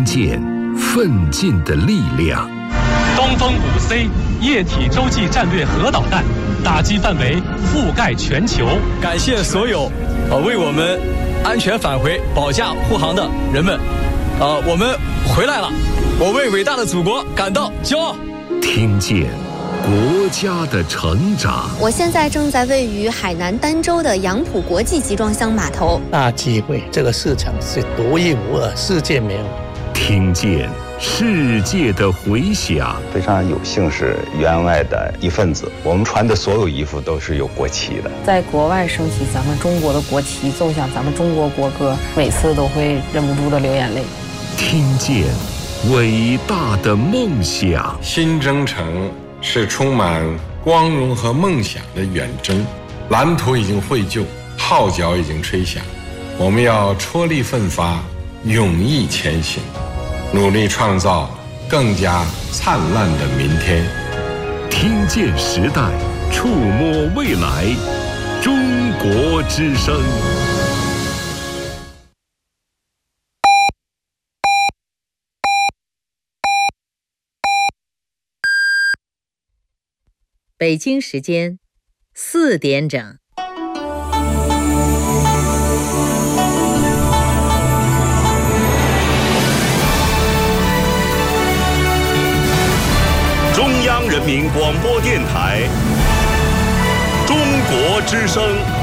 听见奋进的力量。 东风5C 液体洲际战略核导弹打击范围覆盖全球。 感谢所有为我们安全返回保驾护航的人们。我们回来了，我为伟大的祖国感到骄傲。 听见国家的成长。 我现在正在位于海南儋州的杨浦国际集装箱码头。 大机会，这个市场是独一无二，世界没有。 听见世界的回响。 非常有幸是员外的一份子，我们穿的所有衣服都是有国旗的。 在国外升起咱们中国的国旗，奏响咱们中国国歌，每次都会忍不住的流眼泪。 听见伟大的梦想。 新征程是充满光荣和梦想的远征，蓝图已经绘就，号角已经吹响，我们要踔厉奋发，勇毅前行，努力创造更加灿烂的明天。 听见时代，触摸未来，中国之声。 北京时间4点整。 中央人民广播电台，中国之声。